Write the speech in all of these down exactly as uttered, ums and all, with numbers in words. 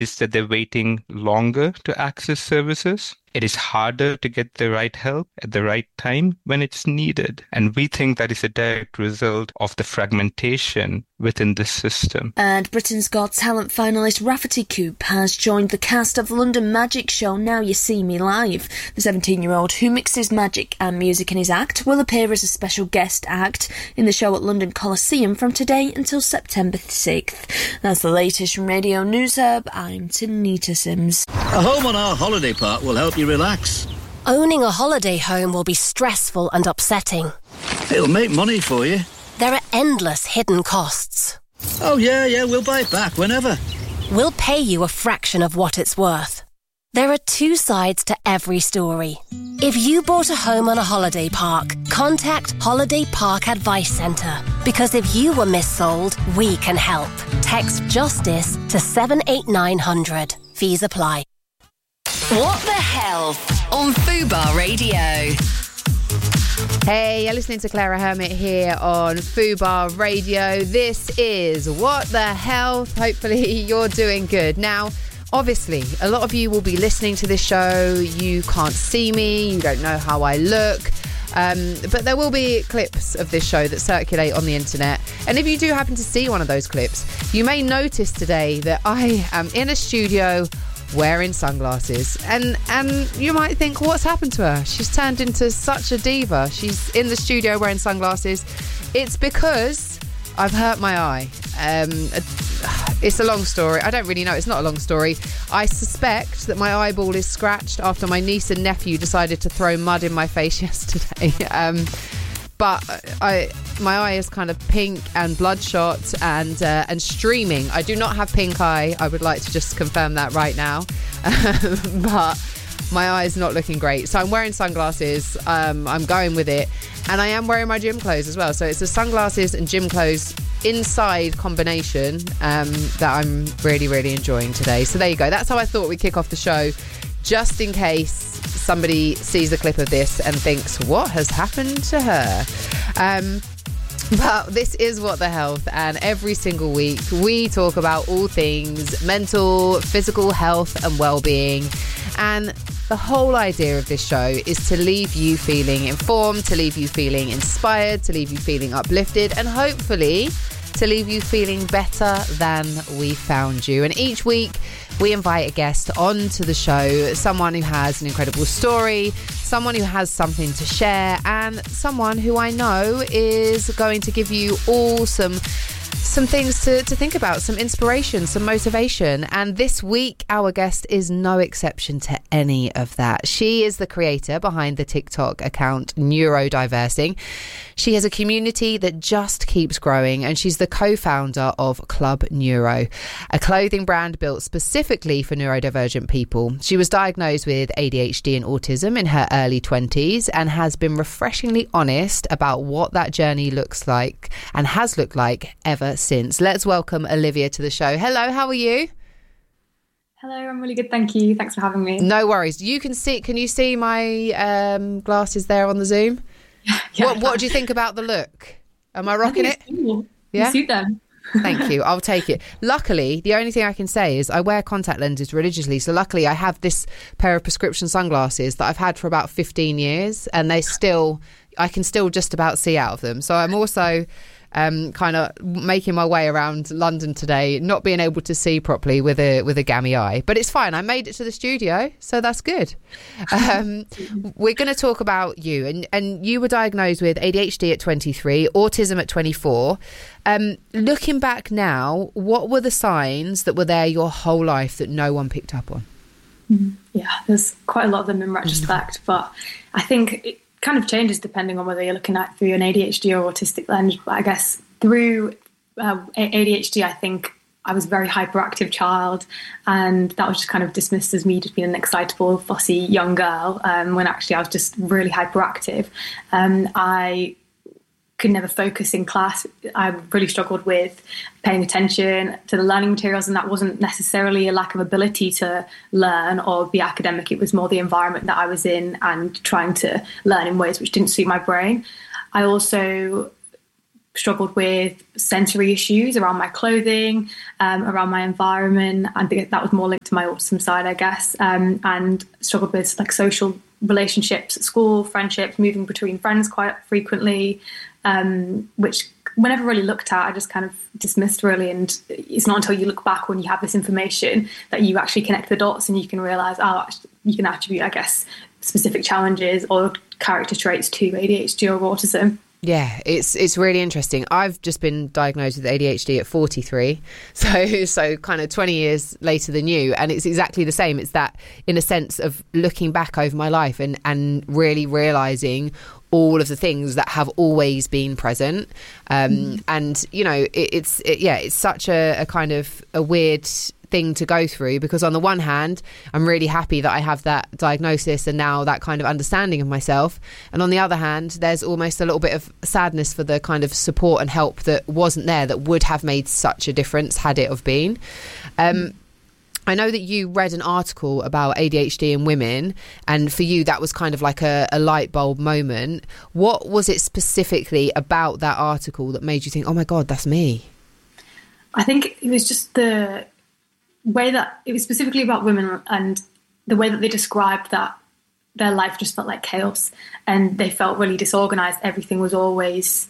is that they're waiting longer to access services. It is harder to get the right help at the right time when it's needed. And we think that is a direct result of the fragmentation within the system. And Britain's Got Talent finalist Rafferty Coop has joined the cast of the London Magic show Now You See Me Live. The seventeen-year-old who mixes magic and music in his act will appear as a special guest act in the show at London Coliseum from today until September sixth. That's the latest from Radio News Hub. I'm Tanita Sims. A home on our holiday park will help you relax. Owning a holiday home will be stressful and upsetting. It'll make money for you. There are endless hidden costs. Oh, yeah, yeah, we'll buy it back whenever. We'll pay you a fraction of what it's worth. There are two sides to every story. If you bought a home on a holiday park, contact Holiday Park Advice Centre. Because if you were missold, we can help. Text JUSTICE to seven eight nine hundred. Fees apply. What the Health on Fubar Radio. Hey, you're listening to Clara Hermit here on Fubar Radio. This is What the Health. Hopefully you're doing good. Now, obviously, a lot of you will be listening to this show. You can't see me. You don't know how I look. Um, but there will be clips of this show that circulate on the internet. And if you do happen to see one of those clips, you may notice today that I am in a studio wearing sunglasses. And and you might think, what's happened to her? She's turned into such a diva. She's in the studio wearing sunglasses. It's because I've hurt my eye. Um, it's a long story. I don't really know. It's not a long story. I suspect that my eyeball is scratched after my niece and nephew decided to throw mud in my face yesterday. um, but I, my eye is kind of pink and bloodshot and uh, and streaming. I do not have pink eye. I would like to just confirm that right now. But my eye is not looking great. So I'm wearing sunglasses. Um, I'm going with it. And I am wearing my gym clothes as well. So it's the sunglasses and gym clothes inside combination um, that I'm really, really enjoying today. So there you go. That's how I thought we'd kick off the show, just in case somebody sees a clip of this and thinks, what has happened to her? Um, but this is What the Health, and every single week we talk about all things mental, physical health and well-being. And the whole idea of this show is to leave you feeling informed, to leave you feeling inspired, to leave you feeling uplifted, and hopefully to leave you feeling better than we found you. And each week we invite a guest onto the show, someone who has an incredible story, someone who has something to share, and someone who I know is going to give you all some some things to, to think about, some inspiration, some motivation. And this week, our guest is no exception to any of that. She is the creator behind the TikTok account Neurodiversing. She has a community that just keeps growing, and she's the co-founder of Club Neuro, a clothing brand built specifically for neurodivergent people. She was diagnosed with A D H D and autism in her early twenties and has been refreshingly honest about what that journey looks like and has looked like ever since. Let's welcome Olivia to the show. Hello, how are you? Hello, I'm really good, thank you. Thanks for having me. No worries. You can see, can you see my um, glasses there on the Zoom? Yeah, what What do you think about the look? Am I rocking I it? cool. Yeah, you suit them. Thank you. I'll take it. Luckily, the only thing I can say is I wear contact lenses religiously. So luckily, I have this pair of prescription sunglasses that I've had for about fifteen years, and they still, I can still just about see out of them. So I'm also um, kind of making my way around London today, not being able to see properly with a with a gammy eye. But it's fine. I made it to the studio, so that's good. Um, we're going to talk about you. And, and you were diagnosed with A D H D at twenty-three, autism at twenty-four. Um, looking back now, what were the signs that were there your whole life that no one picked up on? Yeah, there's quite a lot of them in retrospect, but I think it kind of changes depending on whether you're looking at through an A D H D or autistic lens. But I guess through uh, A D H D, I think I was a very hyperactive child, and that was just kind of dismissed as me just being an excitable, fussy young girl, um, when actually I was just really hyperactive. Um, I could never focus in class. I really struggled with paying attention to the learning materials, and that wasn't necessarily a lack of ability to learn or be academic. It was more the environment that I was in and trying to learn in ways which didn't suit my brain. I also struggled with sensory issues around my clothing, um, around my environment. I think that was more linked to my autism side, I guess, um, and struggled with like social relationships at school, friendships, moving between friends quite frequently, um, which were never really looked at. I just kind of dismissed really. And it's not until you look back when you have this information that you actually connect the dots and you can realise, oh, you can attribute, I guess, specific challenges or character traits to A D H D or autism. Yeah, it's it's really interesting. I've just been diagnosed with A D H D at forty-three, so so kind of twenty years later than you, and it's exactly the same. It's that, in a sense, of looking back over my life and, and really realising all of the things that have always been present. Um, mm. And, you know, it, it's, it, yeah, it's such a, a kind of a weird thing to go through, because on the one hand, I'm really happy that I have that diagnosis and now that kind of understanding of myself. And on the other hand, there's almost a little bit of sadness for the kind of support and help that wasn't there, that would have made such a difference had it have been. Um, I know that you read an article about A D H D in women, and for you that was kind of like a, a light bulb moment. What was it specifically about that article that made you think, oh my God, that's me? I think it was just the way that it was specifically about women, and the way that they described that their life just felt like chaos and they felt really disorganized. Everything was always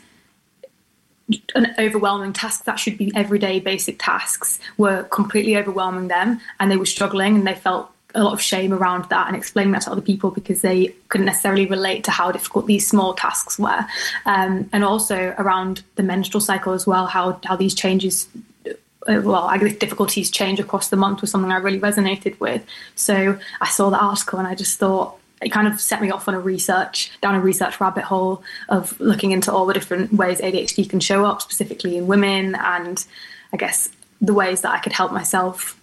an overwhelming task that should be everyday basic tasks were completely overwhelming them, and they were struggling, and they felt a lot of shame around that and explaining that to other people because they couldn't necessarily relate to how difficult these small tasks were. Um, and also around the menstrual cycle as well, how, how these changes, well, I guess difficulties change across the month was something I really resonated with. So I saw the article and I just thought, it kind of set me off on a research, down a research rabbit hole of looking into all the different ways A D H D can show up, specifically in women, and I guess the ways that I could help myself.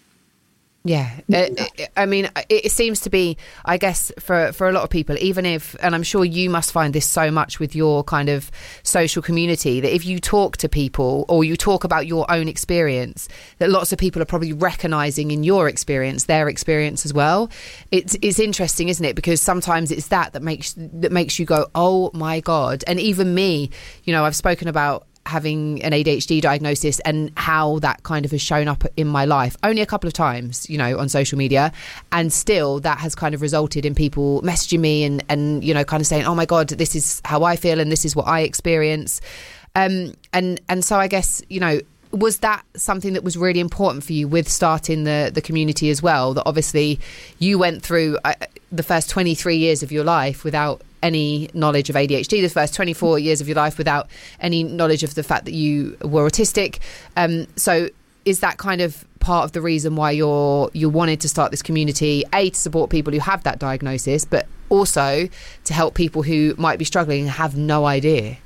Yeah, it, I mean, it seems to be, I guess, for, for a lot of people, even if, and I'm sure you must find this so much with your kind of social community, that if you talk to people or you talk about your own experience, that lots of people are probably recognising in your experience their experience as well. It's it's interesting, isn't it? Because sometimes it's that that makes that makes you go, oh my God. And even me, you know, I've spoken about having an A D H D diagnosis and how that kind of has shown up in my life only a couple of times, you know, on social media, and still that has kind of resulted in people messaging me and and you know, kind of saying, oh my God, this is how I feel and this is what I experience. Um and and so I guess, you know, was that something that was really important for you with starting the the community as well, that obviously you went through uh, the first twenty-three years of your life without any knowledge of A D H D, the first twenty-four years of your life without any knowledge of the fact that you were autistic. Um, so is that kind of part of the reason why you're you wanted to start this community, A, to support people who have that diagnosis, but also to help people who might be struggling and have no idea?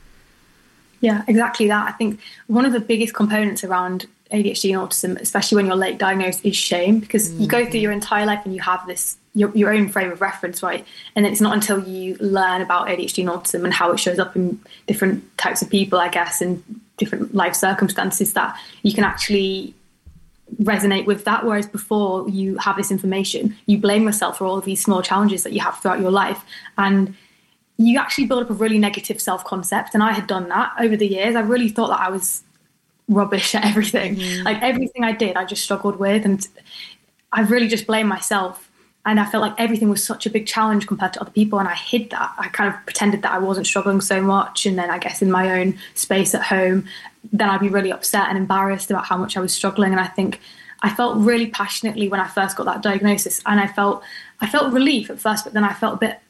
Yeah, exactly that. I think one of the biggest components around A D H D and autism, especially when you're late diagnosed, is shame, because mm-hmm. you go through your entire life and you have this Your, your own frame of reference, right? And it's not until you learn about A D H D and autism and how it shows up in different types of people, I guess, and different life circumstances, that you can actually resonate with that. Whereas before you have this information, you blame yourself for all of these small challenges that you have throughout your life, and you actually build up a really negative self-concept. And I had done that over the years. I really thought that I was rubbish at everything. Mm-hmm. Like everything I did, I just struggled with, and I really just blamed myself. And I felt like everything was such a big challenge compared to other people. And I hid that. I kind of pretended that I wasn't struggling so much. And then I guess in my own space at home, then I'd be really upset and embarrassed about how much I was struggling. And I think I felt really passionately when I first got that diagnosis. And I felt I felt relief at first, but then I felt a bit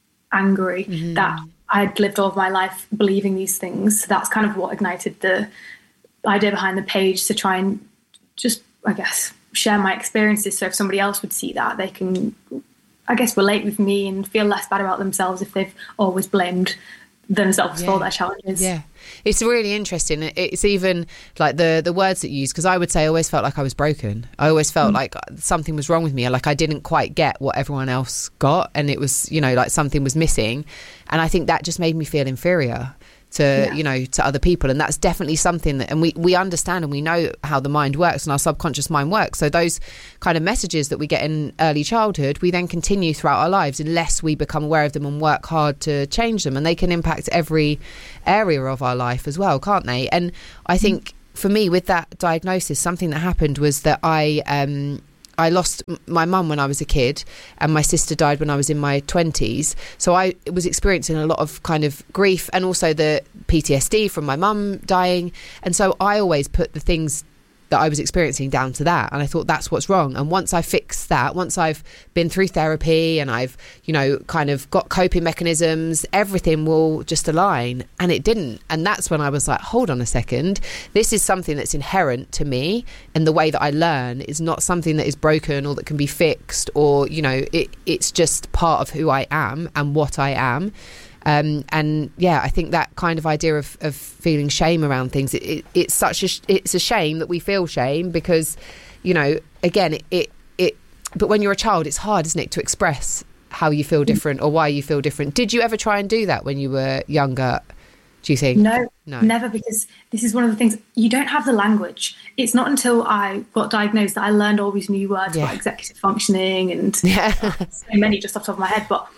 angry mm-hmm. that I had lived all of my life believing these things. So that's kind of what ignited the idea behind the page, to try and just, I guess, share my experiences, so if somebody else would see that, they can, I guess, relate with me and feel less bad about themselves if they've always blamed themselves yeah. for their challenges. Yeah, it's really interesting. It's even like the the words that you use, because I would say I always felt like I was broken. I always felt mm. like something was wrong with me, like I didn't quite get what everyone else got, and it was, you know, like something was missing. And I think that just made me feel inferior. to Yeah. you know to other people, and that's definitely something that, and we we understand and we know how the mind works and our subconscious mind works. So those kind of messages that we get in early childhood, we then continue throughout our lives unless we become aware of them and work hard to change them, and they can impact every area of our life as well, can't they? And I think for me, with that diagnosis, something that happened was that I um I lost my mum when I was a kid, and my sister died when I was in my twenties. So I was experiencing a lot of kind of grief, and also the P T S D from my mum dying. And so I always put the things that I was experiencing down to that, and I thought that's what's wrong. And once I fix that, once I've been through therapy and I've, you know, kind of got coping mechanisms, everything will just align. And it didn't. And that's when I was like, hold on a second, this is something that's inherent to me, and the way that I learn is not something that is broken or that can be fixed, or, you know, it, it's just part of who I am and what I am. Um, and yeah, I think that kind of idea of, of feeling shame around things, it, it, it's such a, it's a shame that we feel shame because, you know, again, it, it, it, but when you're a child, it's hard, isn't it, to express how you feel different or why you feel different. Did you ever try and do that when you were younger, do you think? No, no, never, because this is one of the things, you don't have the language. It's not until I got diagnosed that I learned all these new words, Yeah. like executive functioning and Yeah. so many just off the top of my head, but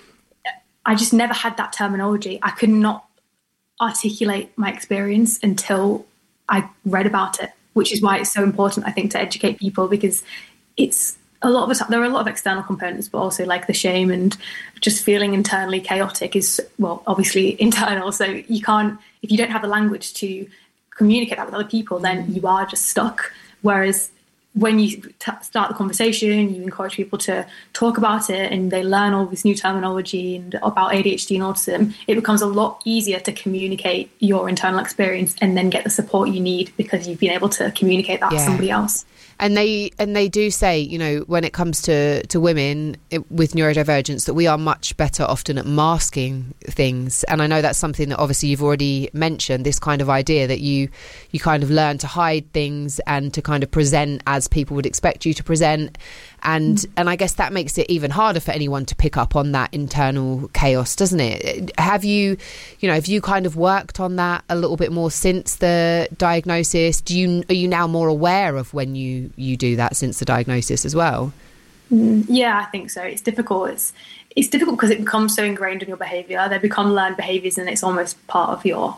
I just never had that terminology. I could not articulate my experience until I read about it, which is why it's so important, I think, to educate people, because it's a lot of the time, there are a lot of external components, but also like the shame and just feeling internally chaotic is, well, obviously internal. So you can't, if you don't have the language to communicate that with other people, then you are just stuck. Whereas when you t- start the conversation, you encourage people to talk about it and they learn all this new terminology and about A D H D and autism, it becomes a lot easier to communicate your internal experience and then get the support you need because you've been able to communicate that Yeah. to somebody else. And they and they do say, you know, when it comes to, to women it, with neurodivergence, that we are much better often at masking things. And I know that's something that obviously you've already mentioned, this kind of idea that you you kind of learn to hide things and to kind of present as people would expect you to present. And mm. and I guess that makes it even harder for anyone to pick up on that internal chaos, doesn't it? Have you, you know, have you kind of worked on that a little bit more since the diagnosis? Do you are you now more aware of when you you do that since the diagnosis as well? Mm, yeah, I think so. It's difficult. It's it's difficult because it becomes so ingrained in your behaviour. They become learned behaviours, and it's almost part of your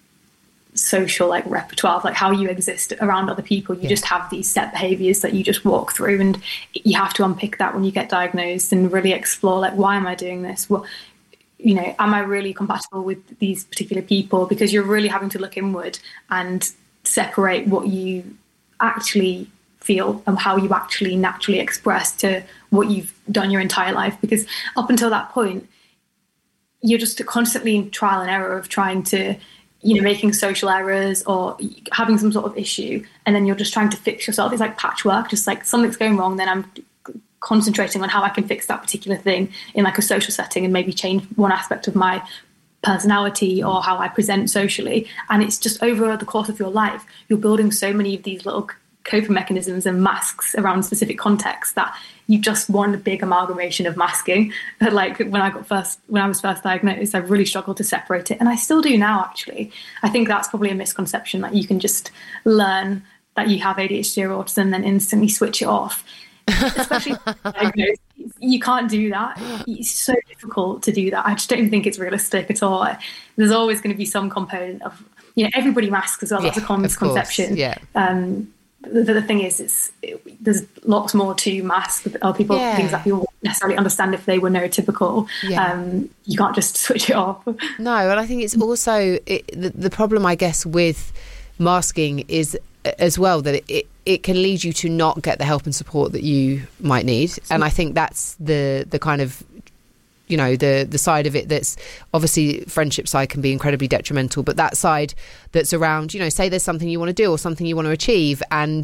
social like repertoire of like how you exist around other people. You yeah. just have these set behaviours that you just walk through, and you have to unpick that when you get diagnosed and really explore like, why am I doing this? Well, you know, am I really compatible with these particular people? Because you're really having to look inward and separate what you actually feel and how you actually naturally express to what you've done your entire life. Because up until that point, you're just constantly in trial and error of trying to, you know, making social errors or having some sort of issue, and then you're just trying to fix yourself. It's like patchwork, just like something's going wrong, then I'm concentrating on how I can fix that particular thing in like a social setting and maybe change one aspect of my personality or how I present socially. And it's just over the course of your life, you're building so many of these little coping mechanisms and masks around specific contexts that you just want a big amalgamation of masking. Like when I got first, when I was first diagnosed, I really struggled to separate it, and I still do now. Actually, I think that's probably a misconception that you can just learn that you have A D H D or autism and then instantly switch it off. Especially diagnosed, you can't do that. It's so difficult to do that. I just don't even think it's realistic at all. There's always going to be some component of, you know, everybody masks as well. Yeah, that's a common misconception. Yeah. Um, The, the thing is, it's it, there's lots more to mask or people yeah. things that people won't necessarily understand if they were neurotypical. Yeah. Um, you can't just switch it off. No, and I think it's also it, the, the problem, I guess, with masking is as well that it, it it can lead you to not get the help and support that you might need, and I think that's the the kind of, you know, the the side of it that's obviously friendship side can be incredibly detrimental, but that side that's around, you know, say there's something you want to do or something you want to achieve, and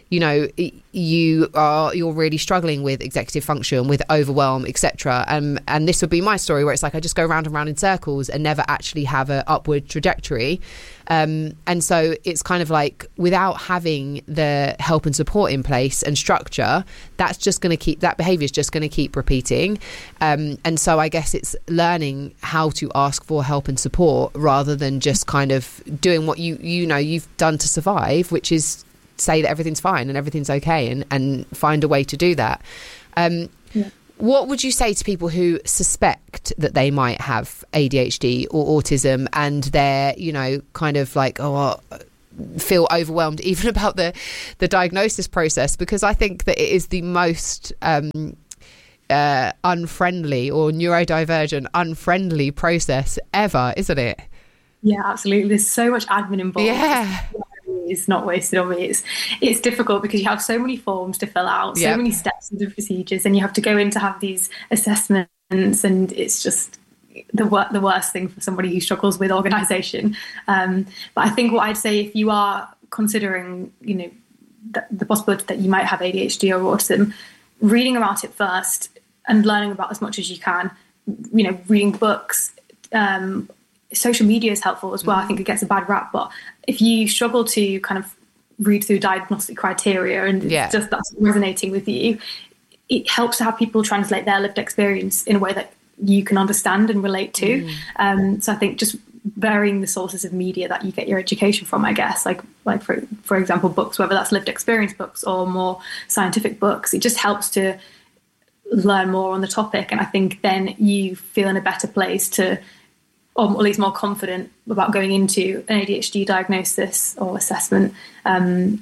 you know, you are you're really struggling with executive function, with overwhelm, et cetera. Um, and this would be my story, where it's like I just go round and round in circles and never actually have an upward trajectory. Um, and so it's kind of like, without having the help and support in place and structure, that's just going to keep, that behaviour is just going to keep repeating. Um, and so I guess it's learning how to ask for help and support, rather than just kind of doing what you, you know, you've done to survive, which is say that everything's fine and everything's okay, and, and find a way to do that. Um, yeah. What would you say to people who suspect that they might have A D H D or autism, and they're, you know, kind of like, oh, feel overwhelmed even about the, the diagnosis process? Because I think that it is the most um, uh, unfriendly or neurodivergent, unfriendly process ever, isn't it? Yeah, absolutely. There's so much admin involved. Yeah. It's not wasted on me. It's it's difficult because you have so many forms to fill out, so yep. many steps and procedures, and you have to go in to have these assessments, and it's just the wor- the worst thing for somebody who struggles with organisation. Um, but I think what I'd say, if you are considering, you know, the, the possibility that you might have A D H D or autism, reading about it first and learning about as much as you can. You know, reading books. Um, social media is helpful as well. Mm-hmm. I think it gets a bad rap, but if you struggle to kind of read through diagnostic criteria and yeah. it's just that's resonating with you, it helps to have people translate their lived experience in a way that you can understand and relate to. Mm. Um, so I think just varying the sources of media that you get your education from, I guess, like like for for example, books, whether that's lived experience books or more scientific books, it just helps to learn more on the topic. And I think then you feel in a better place to, or at least more confident about going into an A D H D diagnosis or assessment. Um,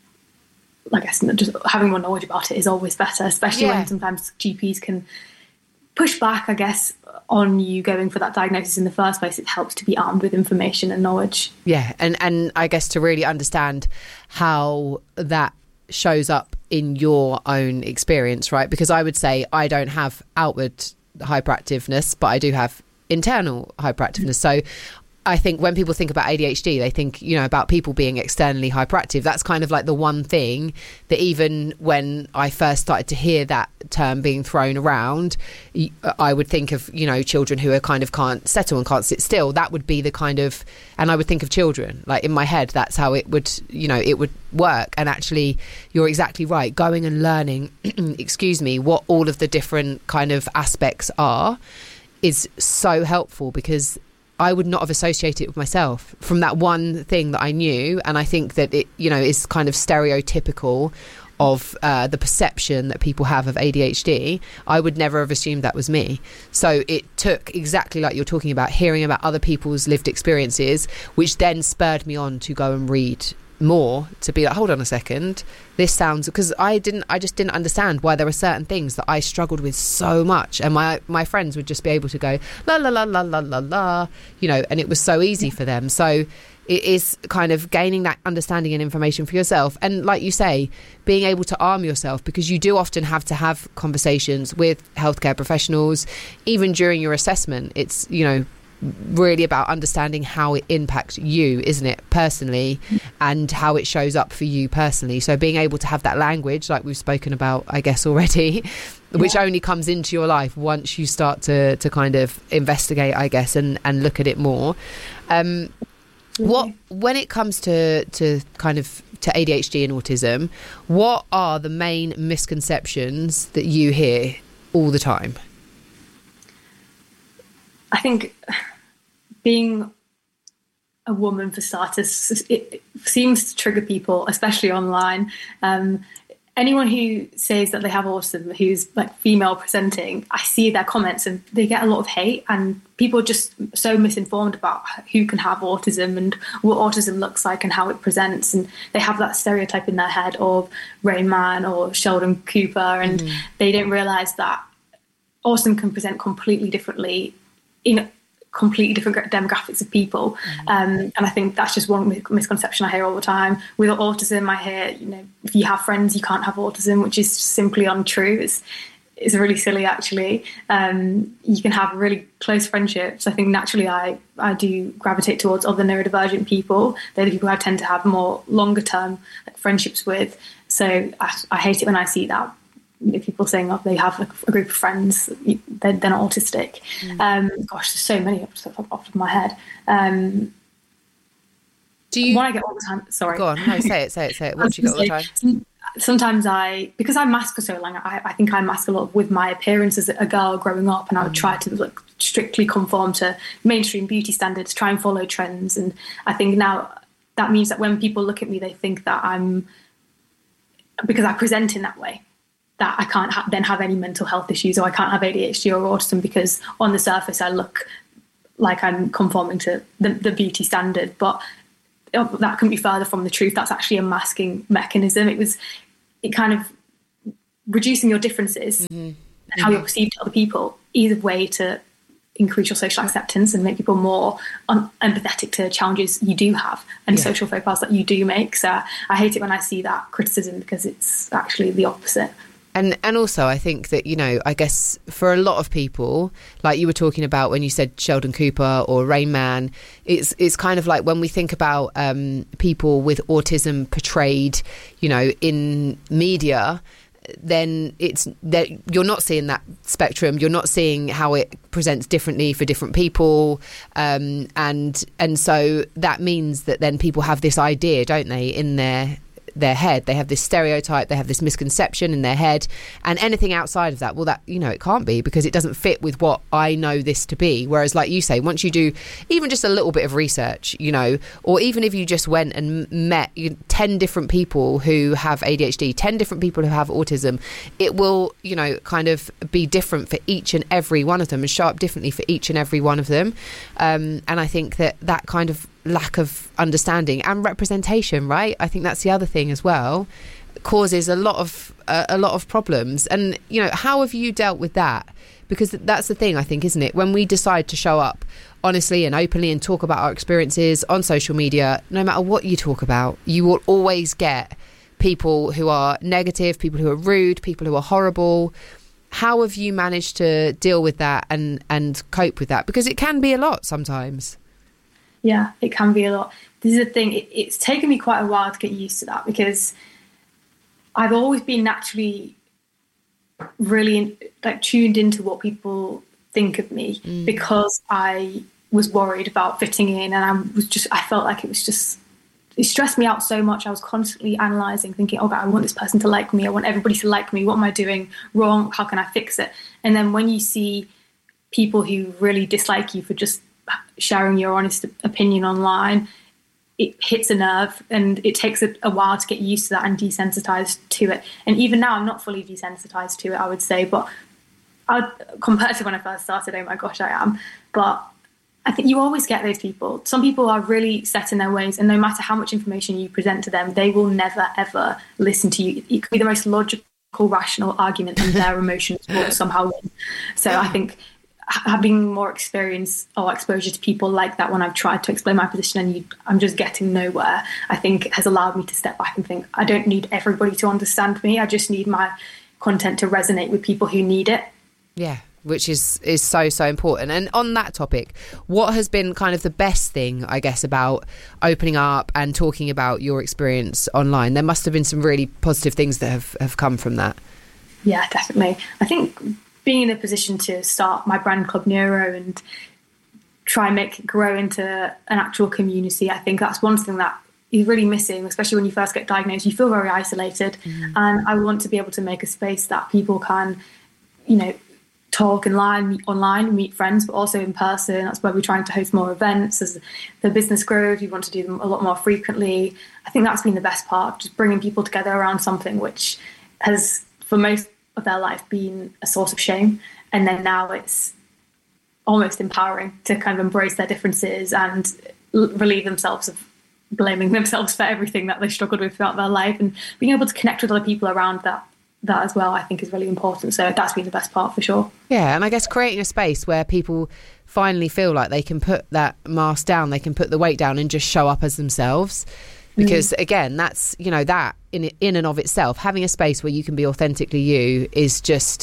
I guess just having more knowledge about it is always better, especially yeah. when sometimes G Ps can push back, I guess, on you going for that diagnosis in the first place. It helps to be armed with information and knowledge. Yeah, and, and I guess to really understand how that shows up in your own experience, right? Because I would say I don't have outward hyperactiveness, but I do have internal hyperactiveness. So I think when people think about A D H D, they think, you know, about people being externally hyperactive. That's kind of like the one thing that even when I first started to hear that term being thrown around, I would think of, you know, children who are kind of can't settle and can't sit still. That would be the kind of, and I would think of children, like in my head, that's how it would, you know, it would work. And actually, you're exactly right. Going and learning, excuse me, what all of the different kind of aspects are is so helpful, because I would not have associated it with myself from that one thing that I knew. And I think that it, you know, is kind of stereotypical of uh, the perception that people have of A D H D. I would never have assumed that was me. So it took, exactly like you're talking about, hearing about other people's lived experiences, which then spurred me on to go and read more, to be like, hold on a second, this sounds, because I didn't I just didn't understand why there were certain things that I struggled with so much, and my my friends would just be able to go la la la la la la la, you know, and it was so easy for them. So it is kind of gaining that understanding and information for yourself, and like you say, being able to arm yourself, because you do often have to have conversations with healthcare professionals even during your assessment. It's, you know, really about understanding how it impacts you, isn't it, personally, and how it shows up for you personally. So being able to have that language, like we've spoken about, I guess, already, which yeah. only comes into your life once you start to to kind of investigate, I guess, and and look at it more. Um what when it comes to to kind of to A D H D and autism, what are the main misconceptions that you hear all the time? I think being a woman, for starters, it seems to trigger people, especially online. Um, anyone who says that they have autism, who's like female presenting, I see their comments and they get a lot of hate, and people are just so misinformed about who can have autism and what autism looks like and how it presents. And they have that stereotype in their head of Rain Man or Sheldon Cooper, and mm. they don't realise that autism can present completely differently in completely different demographics of people. Mm. Um, and I think that's just one misconception I hear all the time. With autism, I hear, you know, if you have friends, you can't have autism, which is simply untrue. It's, is really silly, actually. Um, you can have really close friendships. I think naturally I, I do gravitate towards other neurodivergent people. They're the people I tend to have more longer term like, friendships with. So I, I hate it when I see that. If people saying, oh, they have like, a group of friends, they're, they're not autistic. Mm. Um, gosh, there's so many off the top of my head. Um, do you... What I get all the time... Sorry. Go on. No, say it, say it, say it. What do you get all the time? Sometimes I... Because I mask for so long, I, I think I mask a lot with my appearance as a girl growing up, and I would mm. try to like, strictly conform to mainstream beauty standards, try and follow trends. And I think now that means that when people look at me, they think that I'm... Because I present in that way, that I can't ha- then have any mental health issues, or I can't have A D H D or autism, because on the surface I look like I'm conforming to the, the beauty standard. But that can be further from the truth. That's actually a masking mechanism. It was it kind of reducing your differences mm-hmm. and how mm-hmm. you're perceived to other people is a way to increase your social acceptance and make people more un- empathetic to challenges you do have and yeah. social faux pas that you do make. So I hate it when I see that criticism, because it's actually the opposite. And and also I think that, you know, I guess for a lot of people, like you were talking about when you said Sheldon Cooper or Rain Man, it's it's kind of like when we think about um, people with autism portrayed, you know, in media, then it's that you're not seeing that spectrum. You're not seeing how it presents differently for different people. Um, and and so that means that then people have this idea, don't they, in their their head. They have this stereotype, they have this misconception in their head, and anything outside of that, well, that, you know, it can't be, because it doesn't fit with what I know this to be. Whereas, like you say, once you do even just a little bit of research, you know, or even if you just went and met ten different people who have A D H D, ten different people who have autism, it will, you know, kind of be different for each and every one of them and show up differently for each and every one of them. Um, and I think that that kind of lack of understanding and representation, right? I think that's the other thing as well, causes a lot of uh, a lot of problems. And, you know, how have you dealt with that? Because that's the thing, I think, isn't it? When we decide to show up honestly and openly and talk about our experiences on social media, no matter what you talk about, you will always get people who are negative, people who are rude, people who are horrible. How have you managed to deal with that and and cope with that? Because it can be a lot sometimes. Yeah, it can be a lot. This is the thing, it, it's taken me quite a while to get used to that, because I've always been naturally really in, like tuned into what people think of me, mm. because I was worried about fitting in, and I was just, I felt like it was just, it stressed me out so much. I was constantly analysing, thinking, oh God, I want this person to like me. I want everybody to like me. What am I doing wrong? How can I fix it? And then when you see people who really dislike you for just sharing your honest opinion online, it hits a nerve, and it takes a, a while to get used to that and desensitized to it. And even now I'm not fully desensitized to it, I would say, but I, compared to when I first started, oh my gosh, I am. But I think you always get those people. Some people are really set in their ways, and no matter how much information you present to them, they will never ever listen to you. It could be the most logical, rational argument, and their emotions will somehow win. So I think having more experience or exposure to people like that when I've tried to explain my position and you, I'm just getting nowhere, I think has allowed me to step back and think, I don't need everybody to understand me. I just need my content to resonate with people who need it. Yeah, which is, is so, so important. And on that topic, what has been kind of the best thing, I guess, about opening up and talking about your experience online? There must have been some really positive things that have, have come from that. Yeah, definitely. I think being in a position to start my brand Club Neuro and try and make it grow into an actual community, I think that's one thing that is really missing, especially when you first get diagnosed. You feel very isolated, mm. and I want to be able to make a space that people can, you know, talk online, meet online, meet friends, but also in person. That's why we're trying to host more events. As the business grows, we want to do them a lot more frequently. I think that's been the best part, just bringing people together around something which has, for most of their life, been a source of shame, and then now it's almost empowering to kind of embrace their differences and l- relieve themselves of blaming themselves for everything that they struggled with throughout their life, and being able to connect with other people around that that as well, I think is really important. So that's been the best part for sure. Yeah, and I guess creating a space where people finally feel like they can put that mask down, they can put the weight down and just show up as themselves. Because mm. again, that's, you know, that in in and of itself, having a space where you can be authentically you is just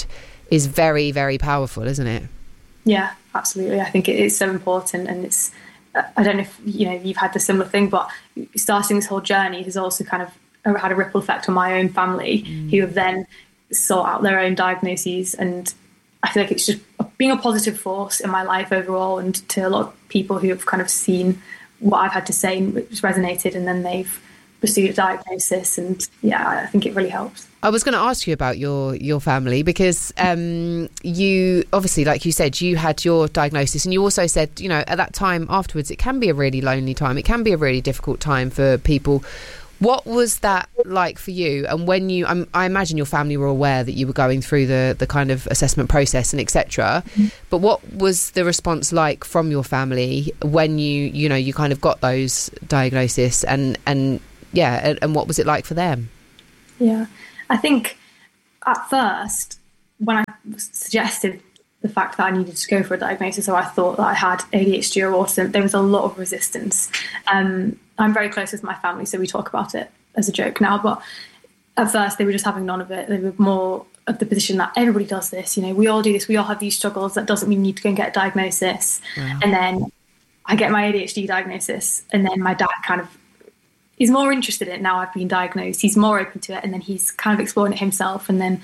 is very, very powerful, isn't it? Yeah, absolutely. I think it is so important, and it's, I don't know if, you know, you've had the similar thing, but starting this whole journey has also kind of had a ripple effect on my own family, mm. who have then sought out their own diagnoses. And I feel like it's just being a positive force in my life overall, and to a lot of people who have kind of seen what I've had to say and which resonated, and then they've pursued a diagnosis. And yeah, I think it really helps. I was going to ask you about your your family, because um, you obviously, like you said, you had your diagnosis, and you also said, you know, at that time afterwards, it can be a really lonely time. It can be a really difficult time for people. What was that like for you? And when you, um, I imagine your family were aware that you were going through the the kind of assessment process and et cetera. Mm-hmm. But what was the response like from your family when you, you know, you kind of got those diagnoses, and and yeah, and, and what was it like for them? Yeah, I think at first when I suggested the fact that I needed to go for a diagnosis, or I thought that I had A D H D or autism, there was a lot of resistance. Um, I'm very close with my family, so we talk about it as a joke now, but at first they were just having none of it. They were more of the position that everybody does this, you know, we all do this, we all have these struggles, that doesn't mean you need to go and get a diagnosis. Wow. And then I get my A D H D diagnosis, and then my dad kind of is more interested in it now I've been diagnosed. He's more open to it, and then he's kind of exploring it himself, and then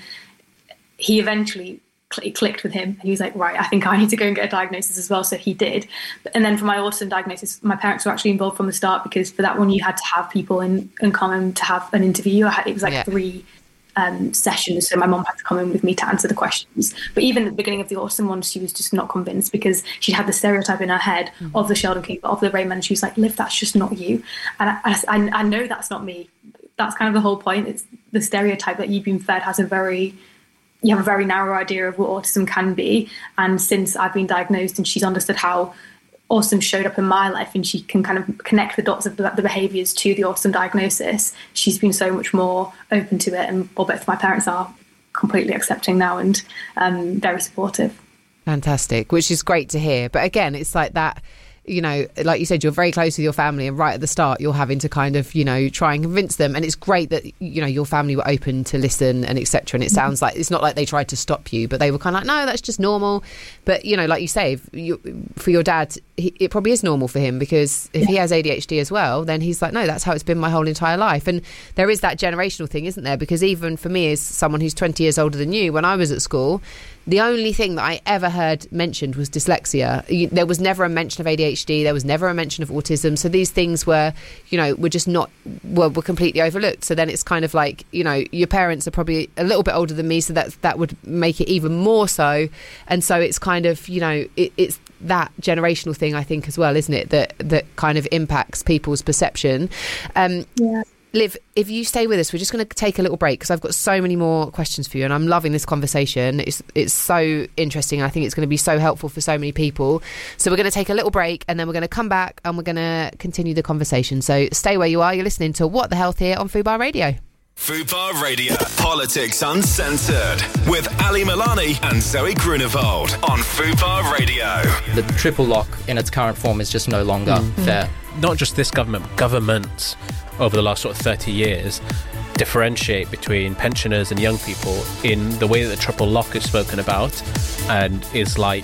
he eventually it clicked with him, and he was like, right, I think I need to go and get a diagnosis as well. So he did. And then for my autism diagnosis, my parents were actually involved from the start, because for that one you had to have people in, in common to have an interview. I had, it was like yeah. three um, sessions, so my mum had to come in with me to answer the questions. But even at the beginning of the autism one, she was just not convinced, because she had the stereotype in her head mm. of the Sheldon King, of the Rain Man. She was like, Liv, that's just not you. And I, I, I know that's not me. That's kind of the whole point. It's the stereotype that you've been fed has a very... you have a very narrow idea of what autism can be. And since I've been diagnosed and she's understood how autism showed up in my life, and she can kind of connect the dots of the, the behaviours to the autism diagnosis, she's been so much more open to it. And well, both my parents are completely accepting now, and um, very supportive. Fantastic, which is great to hear. But again, it's like that, you know, like you said, you're very close with your family, and right at the start you're having to kind of, you know, try and convince them. And it's great that, you know, your family were open to listen and et cetera. And it sounds like it's not like they tried to stop you, but they were kind of like, no, that's just normal. But, you know, like you say, if you, for your dad, he, it probably is normal for him, because if yeah. he has A D H D as well, then he's like, no, that's how it's been my whole entire life. And there is that generational thing, isn't there? Because even for me, as someone who's twenty years older than you, when I was at school, the only thing that I ever heard mentioned was dyslexia. There was never a mention of A D H D. There was never a mention of autism. So these things were, you know, were just not, were, were completely overlooked. So then it's kind of like, you know, your parents are probably a little bit older than me, so that that would make it even more so. And so it's kind of, you know, it, it's that generational thing, I think, as well, isn't it? That that kind of impacts people's perception. Um, yeah. Liv, if you stay with us, we're just going to take a little break, because I've got so many more questions for you, and I'm loving this conversation. It's it's so interesting. I think it's going to be so helpful for so many people. So we're going to take a little break, and then we're going to come back and we're going to continue the conversation. So stay where you are. You're listening to What the Health here on Fubar Radio. Fubar Radio, Politics Uncensored, with Ali Milani and Zoe Grunewald on Fubar Radio. The triple lock in its current form is just no longer mm. fair. Not just this government, governments over the last sort of thirty years differentiate between pensioners and young people in the way that the triple lock is spoken about, and is like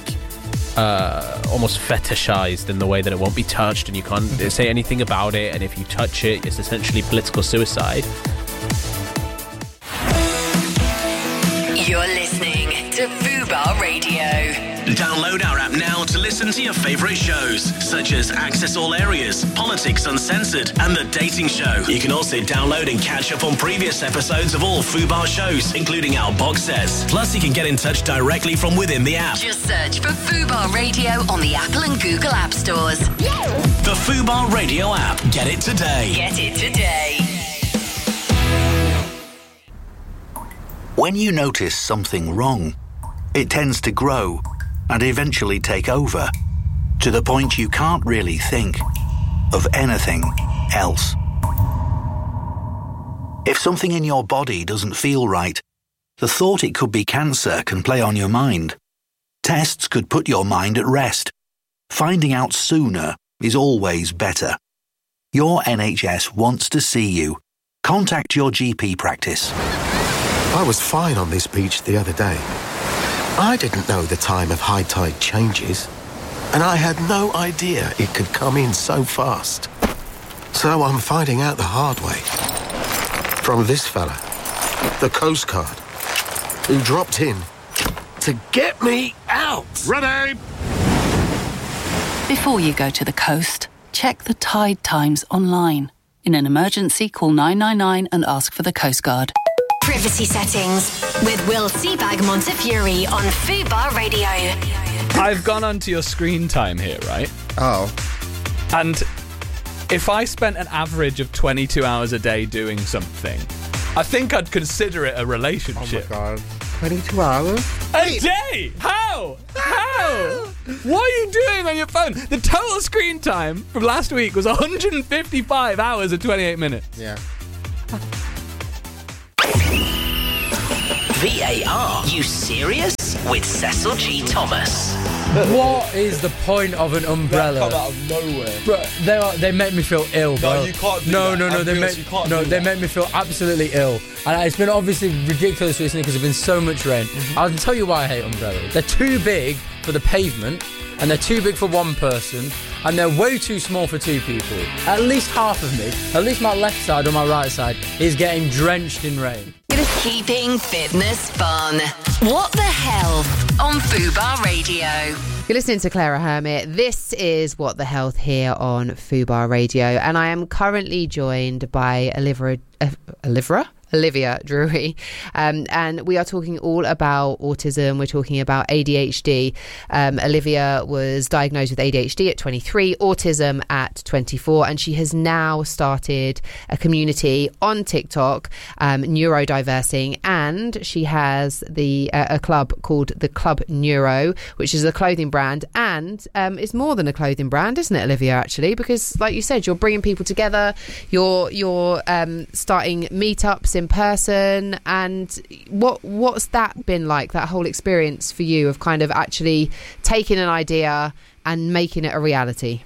uh, almost fetishized in the way that it won't be touched, and you can't say anything about it, and if you touch it, it's essentially political suicide. You're listening to Fubar Radio. Download our app now to listen to your favourite shows, such as Access All Areas, Politics Uncensored, and The Dating Show. You can also download and catch up on previous episodes of all Fubar shows, including our box sets. Plus, you can get in touch directly from within the app. Just search for Fubar Radio on the Apple and Google App Stores. The Fubar Radio app. Get it today. Get it today. When you notice something wrong, it tends to grow and eventually take over, to the point you can't really think of anything else. If something in your body doesn't feel right, the thought it could be cancer can play on your mind. Tests could put your mind at rest. Finding out sooner is always better. Your N H S wants to see you. Contact your G P practice. I was fine on this beach the other day. I didn't know the time of high tide changes, and I had no idea it could come in so fast. So I'm finding out the hard way. From this fella, the Coast Guard, who dropped in to get me out. Ready! Before you go to the coast, check the tide times online. In an emergency, call nine nine nine and ask for the Coast Guard. Privacy settings with Will Seabag Montefiore on Fubar Radio. I've gone onto your screen time here, right? Oh. And if I spent an average of twenty-two hours a day doing something, I think I'd consider it a relationship. Oh my God. twenty-two hours? A day? How? How? What are you doing on your phone? The total screen time from last week was one hundred fifty-five hours and twenty-eight minutes. Yeah. V A R, you serious? With Cecil G. Thomas. What is the point of an umbrella? They come out of nowhere. Bro, they are, they make me feel ill, bro. No, you can't do no, that. No, no, no. They make you can't no, do they that. make me feel absolutely ill. And it's been obviously ridiculous recently because there's been so much rain. Mm-hmm. I'll tell you why I hate umbrellas. They're too big for the pavement, and they're too big for one person, and they're way too small for two people. At least half of me, at least my left side or my right side, is getting drenched in rain. Keeping fitness fun. What the Health on Fubar Radio. You're listening to Clara Hermit. This is What the Health here on Fubar Radio, and I am currently joined by Olivia, uh, Olivia? Olivia Drury, um, and we are talking all about autism. We're talking about A D H D. Um, Olivia was diagnosed with A D H D at twenty-three, autism at twenty-four, and she has now started a community on TikTok, um, neurodiversing, and she has the uh, a club called the Club Neuro, which is a clothing brand, and um, it's more than a clothing brand, isn't it, Olivia? Actually, because like you said, you're bringing people together. You're you're um, starting meetups in person, and what what's that been like, that whole experience for you of kind of actually taking an idea and making it a reality?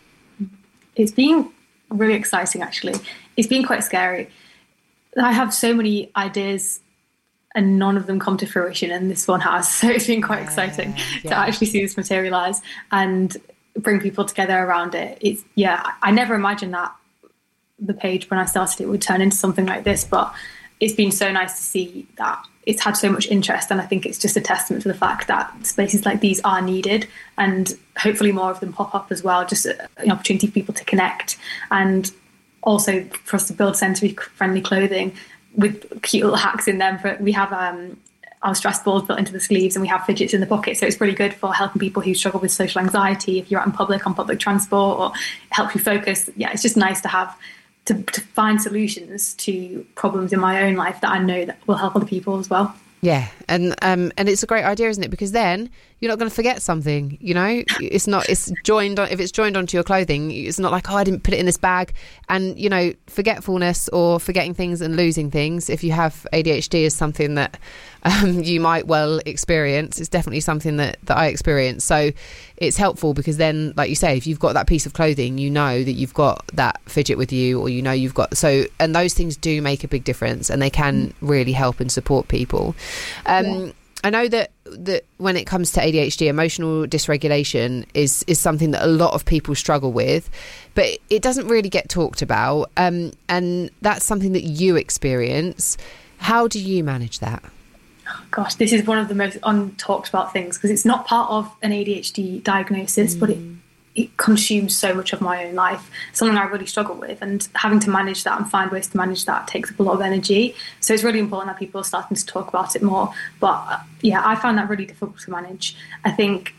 It's been really exciting, actually. It's been quite scary. I have so many ideas and none of them come to fruition, and this one has, so it's been quite yeah, exciting yeah. to actually see this materialize and bring people together around it. It's yeah I never imagined that the page when I started it would turn into something like this, but it's been so nice to see that it's had so much interest, and I think it's just a testament to the fact that spaces like these are needed, and hopefully more of them pop up as well, just an opportunity for people to connect, and also for us to build sensory friendly clothing with cute little hacks in them. For, we have um, our stress balls built into the sleeves, and we have fidgets in the pocket, so it's really good for helping people who struggle with social anxiety if you're out in public on public transport, or help you focus. Yeah, it's just nice to have To, to find solutions to problems in my own life that I know that will help other people as well. Yeah, and um, and it's a great idea, isn't it? Because then you're not going to forget something. You know, it's not. It's joined on. If it's joined onto your clothing, it's not like, oh, I didn't put it in this bag. And you know, forgetfulness or forgetting things and losing things, if you have A D H D, is something that um, you might well experience. It's definitely something that that I experience. So it's helpful because then, like you say, if you've got that piece of clothing, you know that you've got that fidget with you, or you know you've got so. And those things do make a big difference, and they can really help and support people. Um, yeah. I know that that when it comes to A D H D, emotional dysregulation is is something that a lot of people struggle with, but it doesn't really get talked about. Um, and that's something that you experience. How do you manage that? Oh, gosh, this is one of the most untalked about things, because it's not part of an A D H D diagnosis, mm. but it it consumes so much of my own life, something I really struggle with, and having to manage that and find ways to manage that takes up a lot of energy. So it's really important that people are starting to talk about it more. But uh, yeah, I found that really difficult to manage. I think,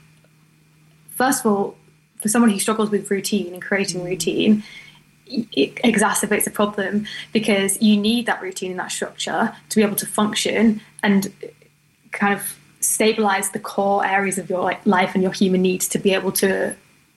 first of all, for someone who struggles with routine and creating routine, it exacerbates the problem, because you need that routine and that structure to be able to function and kind of stabilize the core areas of your like, life and your human needs to be able to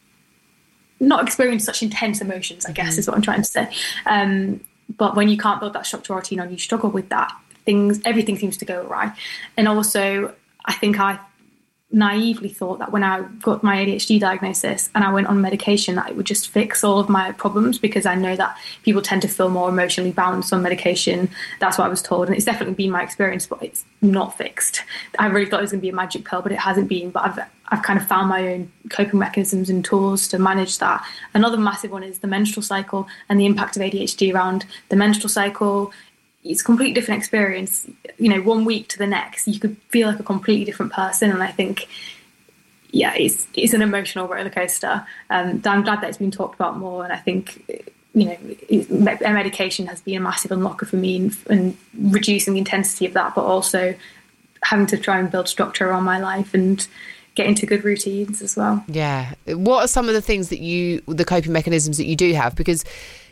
not experience such intense emotions, I guess, mm. is what I'm trying to say. Um, but when you can't build that structure or routine, and you struggle with that, things, everything seems to go awry. And also, I think I naively thought that when I got my A D H D diagnosis and I went on medication, that it would just fix all of my problems, because I know that people tend to feel more emotionally balanced on medication. That's what I was told, and it's definitely been my experience, but it's not fixed. I really thought it was going to be a magic pill, but it hasn't been. But I've I've kind of found my own coping mechanisms and tools to manage that. Another massive one is the menstrual cycle and the impact of A D H D around the menstrual cycle. It's a completely different experience. You know, one week to the next, you could feel like a completely different person. And I think, yeah, it's it's an emotional roller coaster. Um, I'm glad that it's been talked about more. And I think, you know, it, medication has been a massive unlocker for me, and, and reducing the intensity of that, but also having to try and build structure around my life and get into good routines as well. Yeah. What are some of the things that you, the coping mechanisms that you do have? Because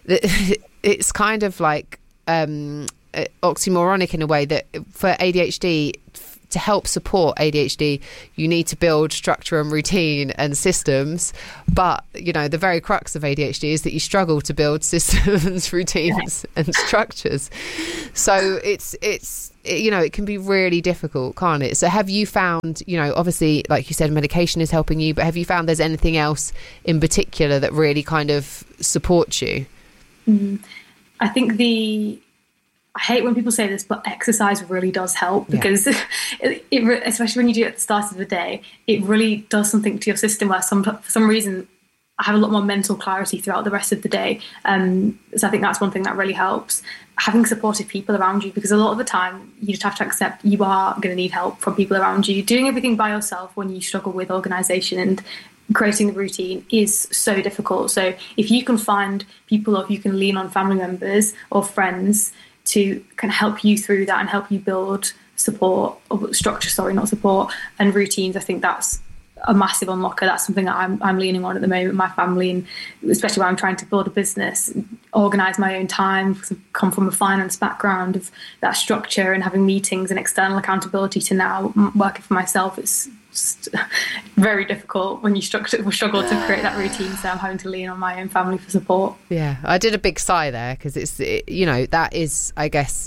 it's kind of like, um, oxymoronic in a way that for A D H D, to help support A D H D, you need to build structure and routine and systems. But, you know, the very crux of A D H D is that you struggle to build systems, routines and structures. So it's, it's, you know, it can be really difficult, can't it? So have you found, you know, obviously, like you said, medication is helping you, but have you found there's anything else in particular that really kind of supports you? Mm-hmm. I think the, I hate when people say this, but exercise really does help, because yeah. it, it, especially when you do it at the start of the day, it really does something to your system where some, for some reason I have a lot more mental clarity throughout the rest of the day. Um, so I think that's one thing that really helps. Having supportive people around you, because a lot of the time you just have to accept you are going to need help from people around you. Doing everything by yourself when you struggle with organisation and creating the routine is so difficult. So if you can find people, or if you can lean on family members or friends to kind of help you through that and help you build support, or structure, sorry, not support, and routines, I think that's a massive unlocker. That's something that I'm, I'm leaning on at the moment, my family, and especially when I'm trying to build a business, organise my own time, come from a finance background of that structure and having meetings and external accountability, to now working for myself. It's just very difficult when you structure, struggle to create that routine, so I'm having to lean on my own family for support. Yeah, I did a big sigh there, because it's, it, you know, that is, I guess,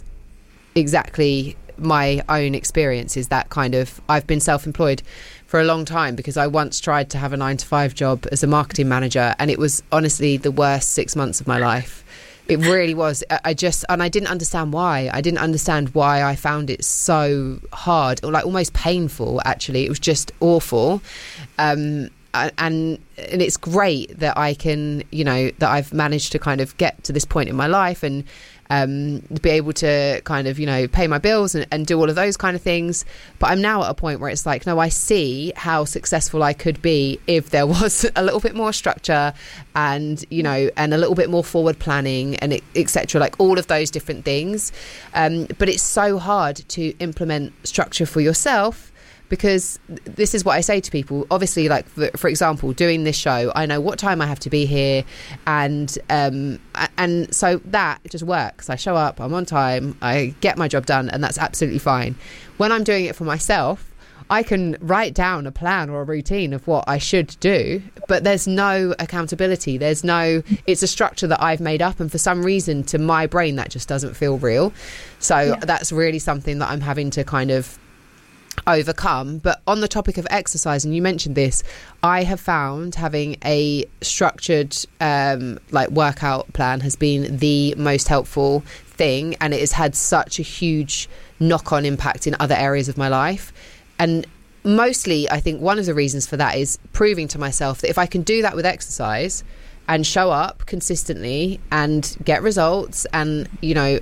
exactly my own experience, is that kind of, I've been self-employed for a long time because I once tried to have a nine to five job as a marketing manager, and it was honestly the worst six months of my life. It really was. I just, and I didn't understand why. I didn't understand why I found it so hard, or like almost painful, actually. It was just awful. Um, and, and it's great that I can, you know, that I've managed to kind of get to this point in my life and um, be able to kind of, you know, pay my bills and, and do all of those kind of things. But I'm now at a point where it's like, no, I see how successful I could be if there was a little bit more structure and, you know, and a little bit more forward planning and et cetera, like all of those different things. Um, but it's so hard to implement structure for yourself, because this is what I say to people. Obviously, like, for, for example, doing this show, I know what time I have to be here. And um, and so that just works. I show up, I'm on time, I get my job done, and that's absolutely fine. When I'm doing it for myself, I can write down a plan or a routine of what I should do, but there's no accountability. There's no, it's a structure that I've made up. And for some reason, to my brain, that just doesn't feel real. So yeah. That's really something that I'm having to kind of overcome. But on the topic of exercise, and you mentioned this, I have found having a structured um like workout plan has been the most helpful thing, and it has had such a huge knock-on impact in other areas of my life. And mostly I think one of the reasons for that is proving to myself that if I can do that with exercise and show up consistently and get results and, you know,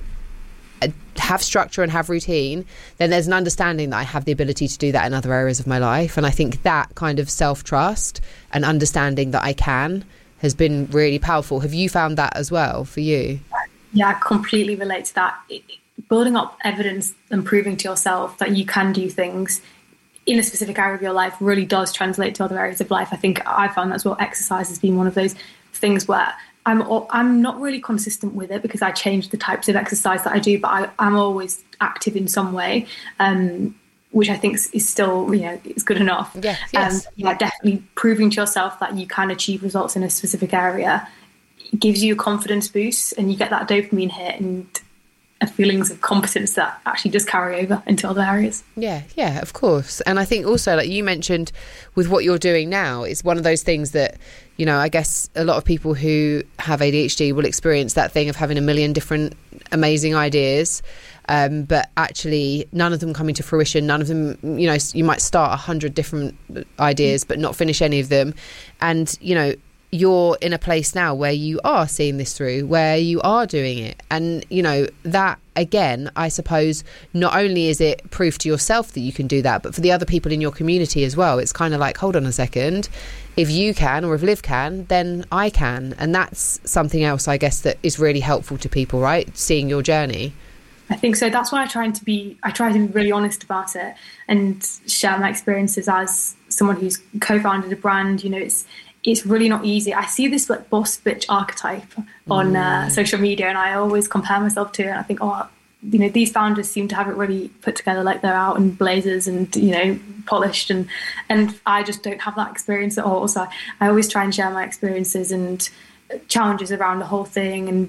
have structure and have routine, then there's an understanding that I have the ability to do that in other areas of my life. And I think that kind of self-trust and understanding that I can has been really powerful. Have you found that as well for you? Yeah, I completely relate to that. It, building up evidence and proving to yourself that you can do things in a specific area of your life really does translate to other areas of life. I think I found that as well. Exercise has been one of those things where I'm I'm not really consistent with it, because I change the types of exercise that I do, but I, I'm always active in some way, um, which I think is still, you know, is good enough. Yeah, yes. Um, yeah, definitely proving to yourself that you can achieve results in a specific area gives you a confidence boost, and you get that dopamine hit, and feelings of competence that actually just carry over into other areas. Yeah, yeah, of course. And I think also, like you mentioned, with what you're doing now, it's one of those things that, you know, I guess a lot of people who have A D H D will experience that thing of having a million different amazing ideas, um, but actually none of them coming to fruition. None of them, you know, you might start a hundred different ideas but not finish any of them. And, you know, you're in a place now where you are seeing this through, where you are doing it. And, you know, that, again, I suppose, not only is it proof to yourself that you can do that, but for the other people in your community as well. It's kind of like, hold on a second, if you can, or if Liv can, then I can. And that's something else, I guess, that is really helpful to people, right? Seeing your journey. I think so. That's why I try to be, I try to be really honest about it and share my experiences as someone who's co-founded a brand. You know, it's, it's really not easy. I see this like boss bitch archetype on uh, social media, and I always compare myself to it. And I think, oh, you know, these founders seem to have it really put together, like they're out in blazers and, you know, polished, and and I just don't have that experience at all. So I always try and share my experiences and challenges around the whole thing, and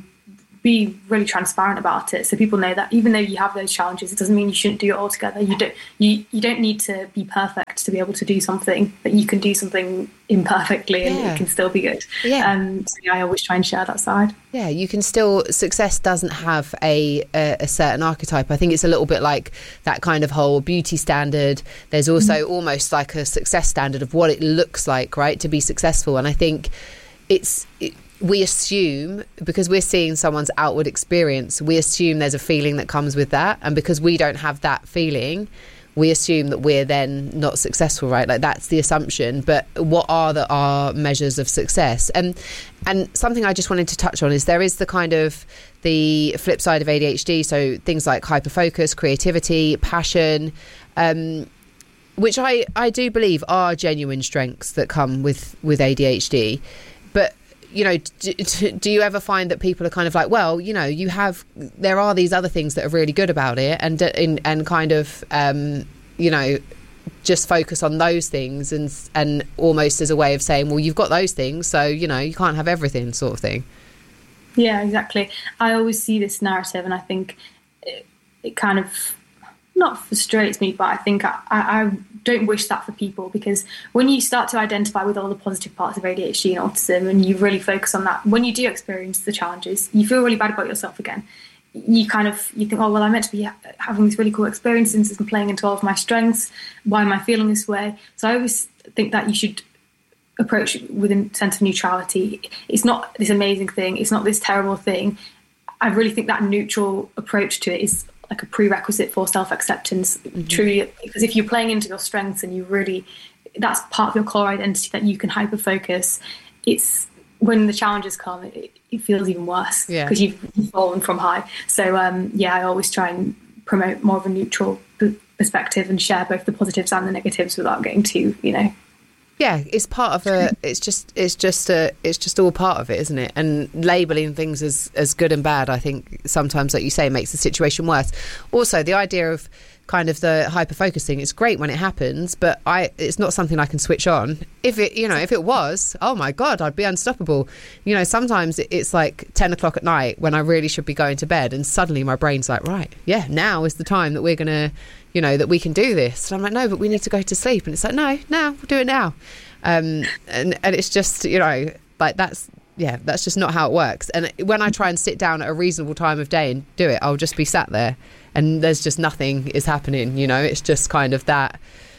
be really transparent about it, so people know that even though you have those challenges, it doesn't mean you shouldn't do it all together. You don't you, you don't need to be perfect to be able to do something, but you can do something imperfectly and Yeah. it can still be good. Yeah. Um, so yeah, I always try and share that side. Yeah, you can still, success doesn't have a, a a certain archetype. I think it's a little bit like that kind of whole beauty standard. There's also Mm-hmm. almost like a success standard of what it looks like, right, to be successful. And I think it's it, we assume, because we're seeing someone's outward experience, we assume there's a feeling that comes with that. And because we don't have that feeling, we assume that we're then not successful, right? Like that's the assumption. But what are the our measures of success? And and something I just wanted to touch on is there is the kind of the flip side of A D H D. So things like hyperfocus, creativity, passion, um, which I, I do believe are genuine strengths that come with, with A D H D. But you know, do, do you ever find that people are kind of like, well, you know, you have, there are these other things that are really good about it, and and, and kind of, um, you know, just focus on those things, and and almost as a way of saying, well, you've got those things, so, you know, you can't have everything, sort of thing. Yeah, exactly. I always see this narrative, and I think it, it kind of not frustrates me, but I think I, I, I don't wish that for people, because when you start to identify with all the positive parts of A D H D and autism, and you really focus on that, when you do experience the challenges, you feel really bad about yourself again. You kind of, you think, oh, well, I'm meant to be having these really cool experiences and playing into all of my strengths. Why am I feeling this way? So I always think that you should approach it with a sense of neutrality. It's not this amazing thing. It's not this terrible thing. I really think that neutral approach to it is like a prerequisite for self-acceptance, mm-hmm. truly, because if you're playing into your strengths and you really, that's part of your core identity that you can hyper-focus, it's when the challenges come, it, it feels even worse Yeah. because you've fallen from high. So um, yeah, I always try and promote more of a neutral p- perspective and share both the positives and the negatives without getting too, you know. Yeah, it's part of a. It's just. It's just a. It's just all part of it, isn't it? And labelling things as as good and bad, I think sometimes, like you say, makes the situation worse. Also, the idea of kind of the hyper focusing, it's great when it happens, but I. It's not something I can switch on. If it, you know, if it was, oh my god, I'd be unstoppable. You know, sometimes it's like ten o'clock at night when I really should be going to bed, and suddenly my brain's like, right, yeah, now is the time that we're gonna. You know, that we can do this. And I'm like, no, but we need to go to sleep. And it's like, no, no, we'll do it now. Um, and, and it's just, you know, like that's, yeah, that's just not how it works. And when I try and sit down at a reasonable time of day and do it, I'll just be sat there and there's just nothing is happening. You know, it's just kind of that,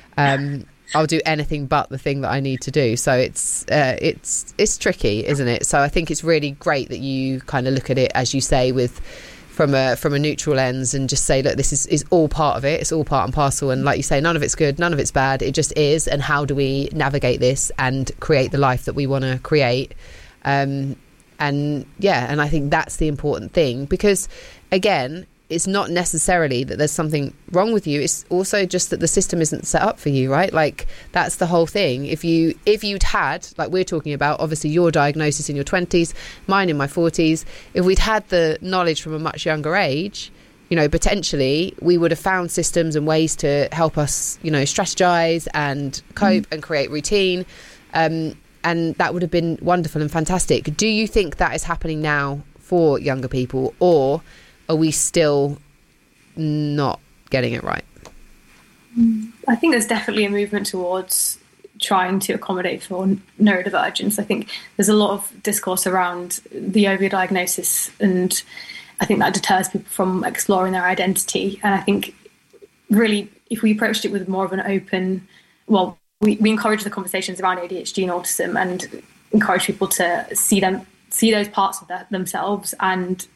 um, I'll do anything but the thing that I need to do. So it's, uh, it's, it's tricky, isn't it? So I think it's really great that you kind of look at it, as you say, with, from a from a neutral lens, and just say, look, this is, is all part of it. It's all part and parcel. And like you say, none of it's good, none of it's bad. It just is. And how do we navigate this and create the life that we want to create? Um, and yeah, and I think that's the important thing, because again, it's not necessarily that there's something wrong with you. It's also just that the system isn't set up for you, right? Like that's the whole thing. If you if you'd had, like we're talking about, obviously your diagnosis in your twenties, mine in my forties, if we'd had the knowledge from a much younger age, you know, potentially we would have found systems and ways to help us, you know, strategize and cope mm. and create routine. Um, and that would have been wonderful and fantastic. Do you think that is happening now for younger people, or are we still not getting it right? I think there's definitely a movement towards trying to accommodate for neurodivergence. I think there's a lot of discourse around the overdiagnosis, and I think that deters people from exploring their identity. And I think really if we approached it with more of an open, well, we, we encourage the conversations around A D H D and autism and encourage people to see them, see those parts of their, themselves, and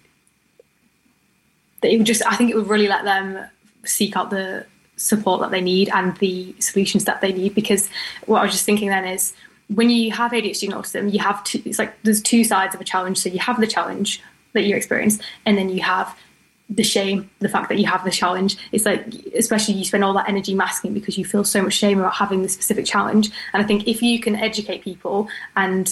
it would just, I think it would really let them seek out the support that they need and the solutions that they need. Because what I was just thinking then is, when you have A D H D and autism, you have two, it's like there's two sides of a challenge. So you have the challenge that you experience, and then you have the shame, the fact that you have the challenge. It's like, especially you spend all that energy masking because you feel so much shame about having the specific challenge. And I think if you can educate people and,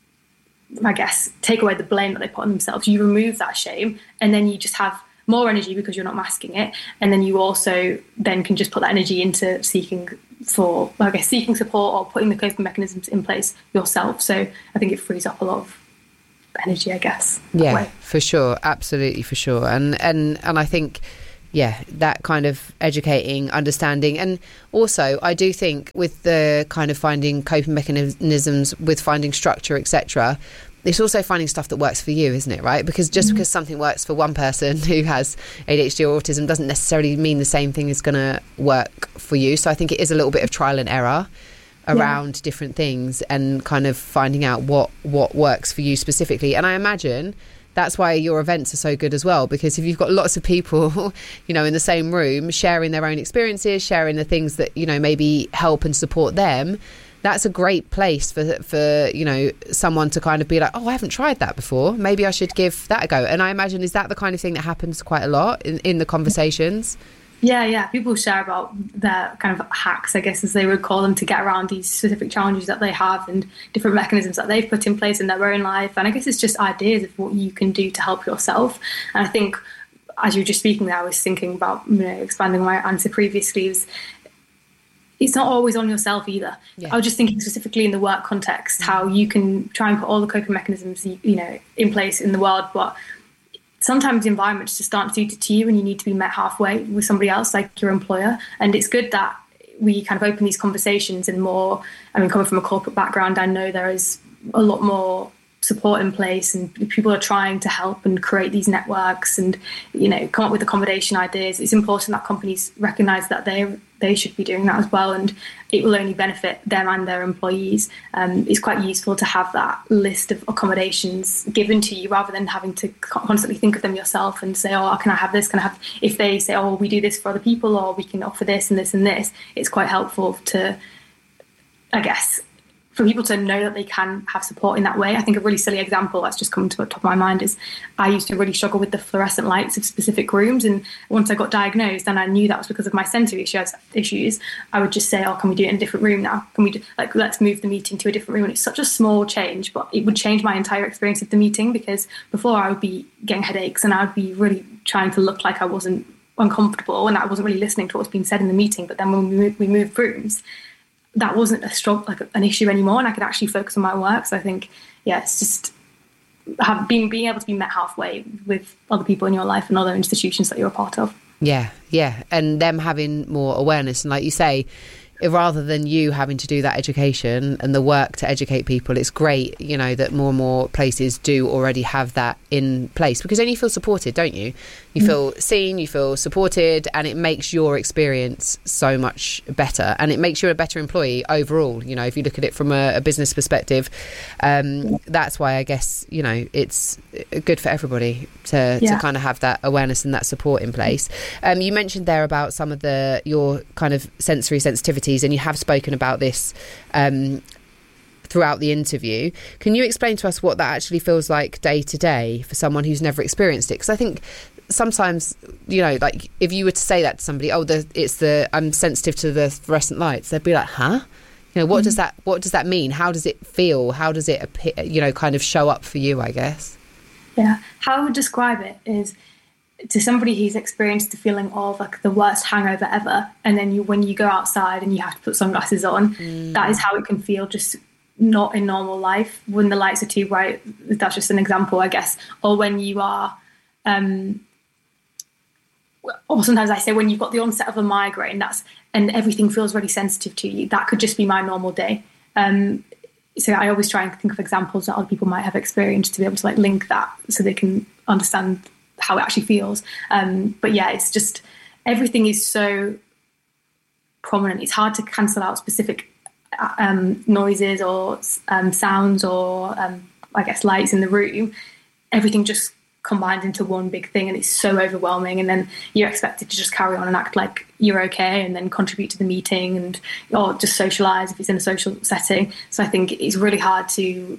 I guess, take away the blame that they put on themselves, you remove that shame, and then you just have more energy because you're not masking it. And then you also then can just put that energy into seeking for, I guess, seeking support or putting the coping mechanisms in place yourself. So I think it frees up a lot of energy, I guess. Yeah, way. For sure. Absolutely, for sure. And, and, and I think, yeah, that kind of educating, understanding. And also, I do think with the kind of finding coping mechanisms, with finding structure, et cetera, it's also finding stuff that works for you, isn't it, right? Because just mm-hmm. because something works for one person who has A D H D or autism doesn't necessarily mean the same thing is going to work for you. So I think it is a little bit of trial and error around yeah. different things and kind of finding out what, what works for you specifically. And I imagine that's why your events are so good as well, because if you've got lots of people, you know, in the same room sharing their own experiences, sharing the things that, you know, maybe help and support them, that's a great place for, for, you know, someone to kind of be like, oh, I haven't tried that before. Maybe I should give that a go. And I imagine, is that the kind of thing that happens quite a lot in, in the conversations? Yeah, yeah. People share about their kind of hacks, I guess, as they would call them, to get around these specific challenges that they have and different mechanisms that they've put in place in their own life. And I guess it's just ideas of what you can do to help yourself. And I think, as you were just speaking there, I was thinking about, you know, expanding my answer previously, was it's not always on yourself either. Yeah. I was just thinking specifically in the work context, how you can try and put all the coping mechanisms, you know, in place in the world, but sometimes the environments just aren't suited to you and you need to be met halfway with somebody else, like your employer. And it's good that we kind of open these conversations and more, I mean, coming from a corporate background, I know there is a lot more support in place and people are trying to help and create these networks and, you know, come up with accommodation ideas. It's important that companies recognise that they they should be doing that as well, and it will only benefit them and their employees. Um, it's quite useful to have that list of accommodations given to you rather than having to constantly think of them yourself and say, oh, can I have this? Can I have, if they say, oh, we do this for other people, or we can offer this and this and this, it's quite helpful to, I guess, for people to know that they can have support in that way. I think a really silly example that's just come to the top of my mind is I used to really struggle with the fluorescent lights of specific rooms. And once I got diagnosed and I knew that was because of my sensory issues, I would just say, oh, can we do it in a different room now? Can we do, like, let's move the meeting to a different room? And it's such a small change, but it would change my entire experience of the meeting, because before I would be getting headaches and I would be really trying to look like I wasn't uncomfortable and I wasn't really listening to what was being said in the meeting. But then when we moved, we moved rooms, that wasn't a struggle, like an issue anymore, and I could actually focus on my work. So I think, yeah, it's just have, being being able to be met halfway with other people in your life and other institutions that you're a part of. Yeah, yeah, and them having more awareness, and like you say, rather than you having to do that education and the work to educate people, it's great, you know, that more and more places do already have that in place, because then you feel supported, don't you? You mm. feel seen, you feel supported, and it makes your experience so much better, and it makes you a better employee overall. You know, if you look at it from a, a business perspective, um, that's why I guess, you know, it's good for everybody to, yeah. to kind of have that awareness and that support in place. Um, you mentioned there about some of the your kind of sensory sensitivities, and you have spoken about this um, throughout the interview. Can you explain to us what that actually feels like day to day for someone who's never experienced it? Because I think sometimes, you know, like if you were to say that to somebody, oh, the, it's the I'm sensitive to the fluorescent lights, they'd be like, huh? You know, what mm-hmm. does that what does that mean? How does it feel? How does it appear, you know, kind of show up for you, I guess? Yeah, how I would describe it is, to somebody who's experienced the feeling of like the worst hangover ever, and then you when you go outside and you have to put sunglasses on, mm. that is how it can feel, just not in normal life when the lights are too bright. That's just an example, I guess. Or when you are um or sometimes I say when you've got the onset of a migraine, that's and everything feels really sensitive to you, that could just be my normal day. Um, so I always try and think of examples that other people might have experienced to be able to like link that so they can understand how it actually feels. Um, but yeah, it's just everything is so prominent. It's hard to cancel out specific um, noises or um, sounds or um, I guess lights in the room. Everything just combined into one big thing, and it's so overwhelming, and then you're expected to just carry on and act like you're okay and then contribute to the meeting and or just socialize if it's in a social setting. So I think it's really hard to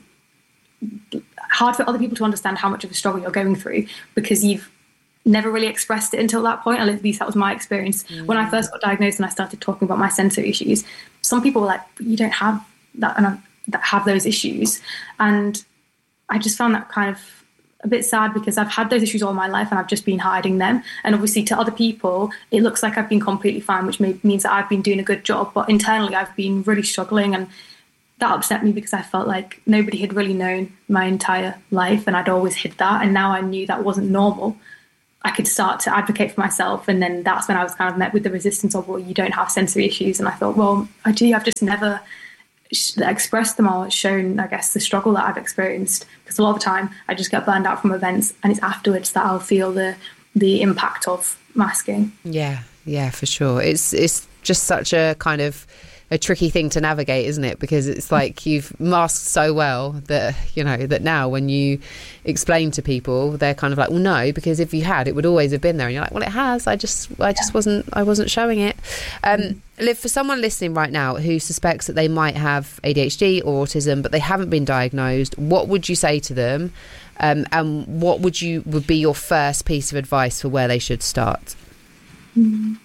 hard for other people to understand how much of a struggle you're going through because you've never really expressed it until that point. At least that was my experience. Mm. When I first got diagnosed and I started talking about my sensory issues, some people were like, you don't have that and I, that have those issues. And I just found that kind of a bit sad because I've had those issues all my life and I've just been hiding them. And obviously to other people, it looks like I've been completely fine, which may, means that I've been doing a good job. But internally, I've been really struggling, and that upset me because I felt like nobody had really known my entire life and I'd always hid that. And now I knew that wasn't normal. I could start to advocate for myself. And then that's when I was kind of met with the resistance of, well, you don't have sensory issues. And I thought, well, I do. I've just never expressed them or shown, I guess, the struggle that I've experienced, because a lot of the time I just get burned out from events and it's afterwards that I'll feel the the impact of masking. Yeah, yeah, for sure. It's it's just such a kind of a tricky thing to navigate, isn't it? Because it's like you've masked so well that, you know, that now when you explain to people, they're kind of like, well, no, because if you had, it would always have been there. And you're like, well, it has. I just, I just yeah. wasn't, I wasn't showing it. Um, mm. Liv, for someone listening right now who suspects that they might have A D H D or autism, but they haven't been diagnosed, what would you say to them? Um, and what would you would be your first piece of advice for where they should start? Mm.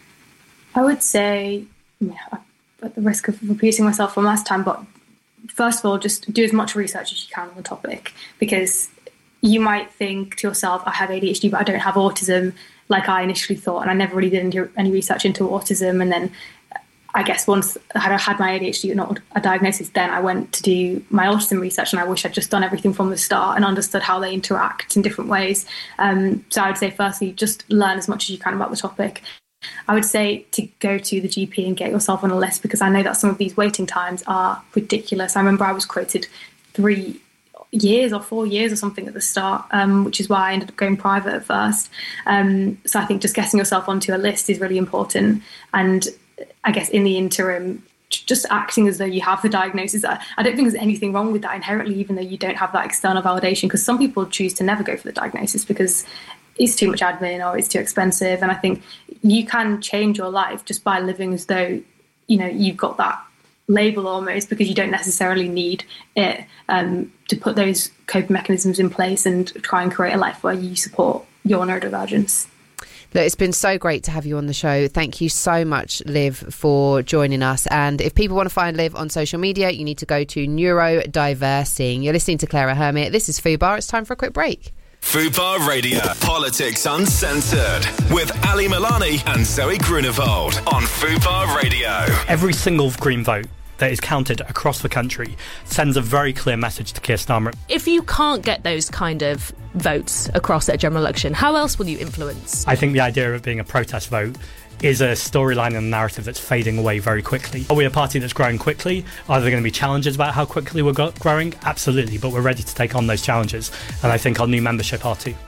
I would say, yeah, at the risk of repeating myself from last time, but first of all, just do as much research as you can on the topic, because you might think to yourself, I have A D H D, but I don't have autism, like I initially thought, and I never really did any research into autism. And then I guess once I had had my A D H D, not a diagnosis, then I went to do my autism research, and I wish I'd just done everything from the start and understood how they interact in different ways. Um, so I would say, firstly, just learn as much as you can about the topic. I would say to go to the G P and get yourself on a list, because I know that some of these waiting times are ridiculous. I remember I was quoted three years or four years or something at the start, um, which is why I ended up going private at first. Um, so I think just getting yourself onto a list is really important. And I guess in the interim, just acting as though you have the diagnosis. I don't think there's anything wrong with that inherently, even though you don't have that external validation, because some people choose to never go for the diagnosis because it's too much admin or it's too expensive. And I think you can change your life just by living as though, you know, you've got that label almost, because you don't necessarily need it um, to put those coping mechanisms in place and try and create a life where you support your neurodivergence. Look, it's been so great to have you on the show. Thank you so much, Liv, for joining us. And if people want to find Liv on social media, you need to go to Neurodiversing. You're listening to Clara Hermit. This is Fubar. It's time for a quick break. Fubar Radio, Politics Uncensored, with Ali Milani and Zoe Grunewald on Fubar Radio. Every single Green vote that is counted across the country sends a very clear message to Keir Starmer. If you can't get those kind of votes across at a general election, how else will you influence? I think the idea of it being a protest vote is a storyline and a narrative that's fading away very quickly. Are we a party that's growing quickly? Are there going to be challenges about how quickly we're go- growing? Absolutely, but we're ready to take on those challenges, and I think our new membership are too.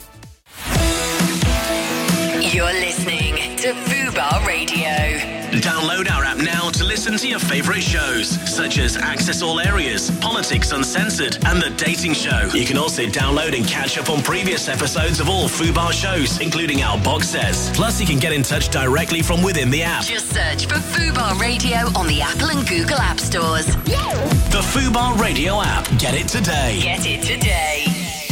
You're listening to Fubar Radio. Download our app now to listen to your favourite shows, such as Access All Areas, Politics Uncensored, and The Dating Show. You can also download and catch up on previous episodes of all Fubar shows, including our box sets. Plus, you can get in touch directly from within the app. Just search for Fubar Radio on the Apple and Google App Stores. The Fubar Radio app. Get it today. Get it today.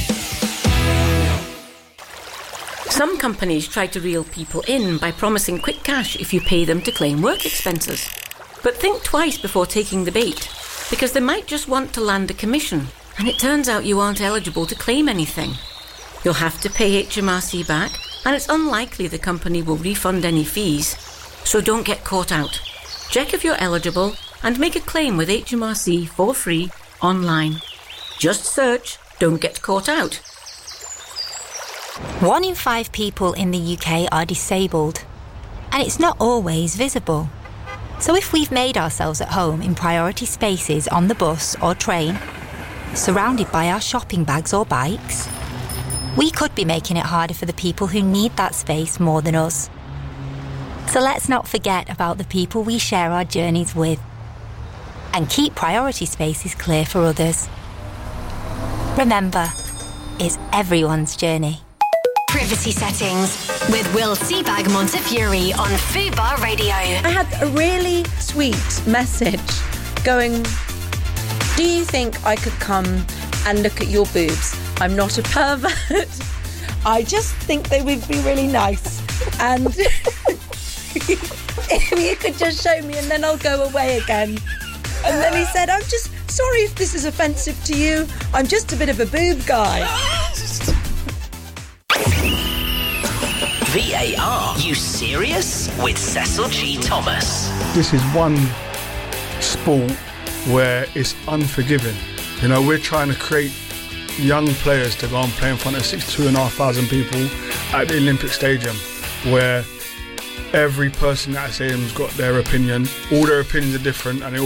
Some companies try to reel people in by promising quick cash if you pay them to claim work expenses. But think twice before taking the bait, because they might just want to land a commission, and it turns out you aren't eligible to claim anything. You'll have to pay H M R C back, and it's unlikely the company will refund any fees, so don't get caught out. Check if you're eligible and make a claim with H M R C for free online. Just search "Don't Get Caught Out." One in five people in the U K are disabled, and it's not always visible. So if we've made ourselves at home in priority spaces on the bus or train, surrounded by our shopping bags or bikes, we could be making it harder for the people who need that space more than us. So let's not forget about the people we share our journeys with, and keep priority spaces clear for others. Remember, it's everyone's journey. Privacy Settings with Will Seabag Montefiore on Fubar Radio. I had a really sweet message going, do you think I could come and look at your boobs? I'm not a pervert. I just think they would be really nice. And if you could just show me and then I'll go away again. And then he said, I'm just sorry if this is offensive to you. I'm just a bit of a boob guy. V A R, you serious? With Cecil G. Thomas. This is one sport where it's unforgiving. You know, we're trying to create young players to go and play in front of sixty-two and a half thousand people at the Olympic Stadium, where every person at that stadium's got their opinion. All their opinions are different, and they all